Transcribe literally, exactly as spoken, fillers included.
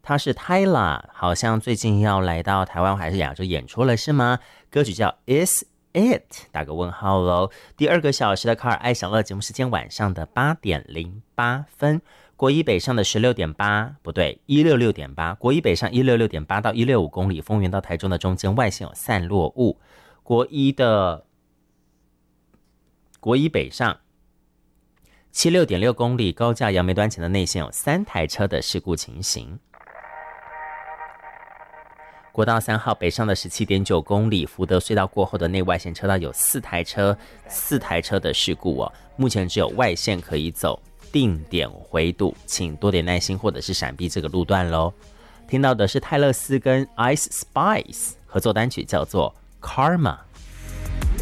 他是 Tyla， 好像最近要来到台湾还是亚洲演出了是吗？歌曲叫 Is It， 打个问号咯。第二个小时的卡尔爱享乐节目时间晚上的八点零八分，国一北上的十六点八，不对，一六六点八，国一北上一六六点八到一六五公里，丰原到台中的中间外线有散落雾。国一的国一北上七六点六公里，高架杨梅端前的内线有三台车的事故情形。国道三号北上的十七点九公里，福德隧道过后的内外线车道有四台车，四台车的事故哦。目前只有外线可以走，定点回堵，请多点耐心或者是闪避这个路段咯。听到的是泰勒斯跟 Ice Spice 合作单曲，叫做 Karma。